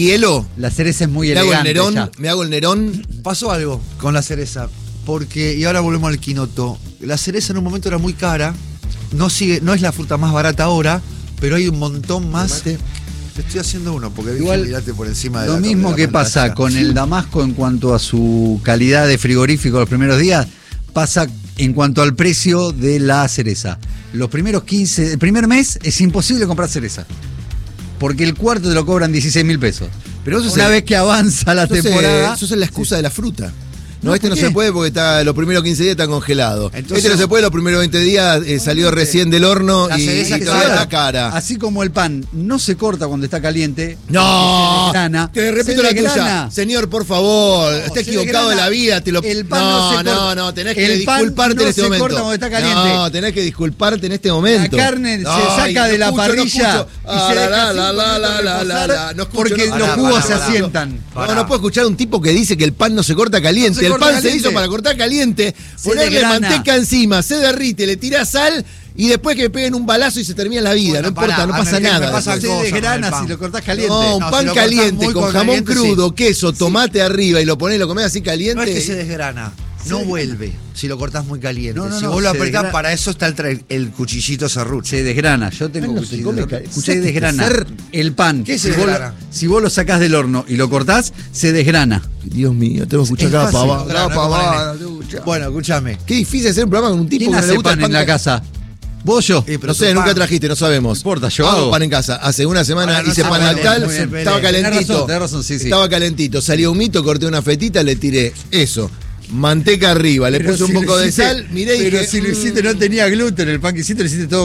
hielo. La cereza es muy Me hago el elegante. Nerón, Ya. me hago el Nerón. Pasó algo con la cereza. Porque, y ahora volvemos al quinoto. La cereza en un momento era muy cara. No es la fruta más barata ahora, pero hay un montón más. Te estoy haciendo uno, porque Igual, mirate por encima de Lo la mismo de la que pantalla. pasa con el damasco en cuanto a su calidad de frigorífico los primeros días, pasa en cuanto al precio de la cereza. Los primeros 15, el primer mes es imposible comprar cereza. Porque el cuarto te lo cobran 16.000 pesos. Pero eso Una vez que avanza la temporada. Eso es la excusa de la fruta. No, No, este ¿por no qué? se puede porque está los primeros 15 días está congelado. Entonces, este no se puede, los primeros 20 días salió recién del horno la y cereza que todavía sabe- está cara. Así como el pan no se corta cuando está caliente. No, se desgrana, te repito se la tuya. desgrana. Señor, por favor, está se equivocado de desgrana. la vida. Te lo... El pan no se corta. no, tenés que El pan disculparte no en este se momento. corta cuando está caliente. No, tenés que disculparte en este momento. La carne se Ay, saca de la escucho, parrilla escucho. y se deja 5 minutos reposar porque no los escucho, jugos no, se pará. asientan. No puedo escuchar a un tipo que dice que el pan no se corta caliente. No se el corta pan se caliente. hizo para cortar caliente, Se ponerle desgrana. manteca encima, se derrite, le tirás sal y después que peguen un balazo y se termina la vida. Bueno, no importa, pará, no a pasa ver, ¿qué me nada. pasa? Se cosa con desgrana el pan. si lo cortás caliente. No, un No, si pan lo cortás caliente muy con con jamón caliente, crudo, sí. queso, tomate arriba y lo ponés y lo comés así caliente. No es que se desgrana, no vuelve si lo cortás muy caliente. No, si no, vos lo se apretás, desgrana. para eso está el cuchillito serrucho. Se desgrana. Yo tengo Ay, no se cuchillo. come Se ¿escuchaste desgrana. este ser? El pan. ¿Qué se si vos lo- desgrana? si vos lo sacás del horno y lo cortás, se desgrana. Dios mío, tengo que escuchar Es cada fácil, pavada. claro, Cada no es como pavada, nene. tengo que escuchar. Bueno, escúchame. Qué difícil hacer un programa con un tipo ¿Quién que no le hace gusta el pan en la casa? ¿Vos o yo? Pero No sé, tu nunca pan- trajiste, no sabemos. No importa, yo hago hago. pan en casa. Hace una semana Ahora no hice se pan pelea, lactal, no se pelea. estaba calentito. Tenés razón, sí. Estaba calentito, salió un mito, corté una fetita, le tiré eso. Manteca arriba, le Pero puse si un poco lo de hiciste- sal, miré y Pero dije, si lo hiciste no tenía gluten, el pan que hiciste lo hiciste todo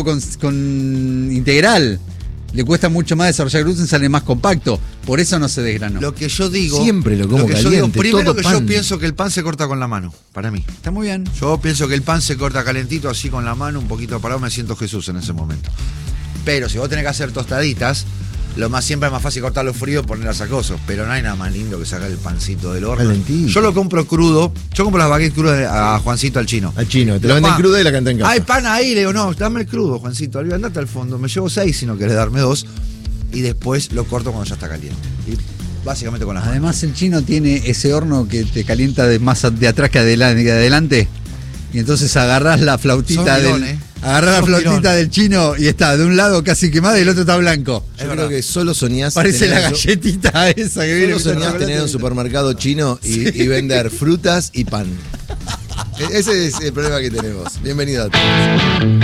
con integral. Le cuesta mucho más desarrollar gluten, sale más compacto. Por eso no se desgranó. Lo que yo digo. Siempre lo como que yo digo, caliente, primero todo que pan. yo pienso que el pan se corta con la mano, para mí. Está muy bien. Yo pienso que el pan se corta calentito, así con la mano, un poquito parado, me siento Jesús en ese momento. Pero si vos tenés que hacer tostaditas, siempre es más fácil cortarlo frío y ponerlas a coso. Pero no hay nada más lindo que sacar el pancito del horno. Calentito. Yo lo compro crudo. Yo compro las baguettes crudas a Juancito, al chino. al chino, te Pero lo venden pan. cruda y la canta en casa. Hay pan ahí, le digo, no, dame el crudo, Juancito. Le digo, andate al fondo, me llevo 6 si no querés darme 2. Y después lo corto cuando ya está caliente. Y básicamente con las manos. Además el chino tiene ese horno que te calienta más de atrás que adelante. Y entonces agarrás la flautita Sos del. mirón, Agarrás la Sos flautita mirón. del chino y está de un lado casi quemada y el otro está blanco. Yo Es creo verdad. que solo soñás Parece la tener- galletita esa que viene. Solo soñás tener un supermercado chino y vender frutas y pan. Ese es el problema que tenemos. Bienvenido a todos.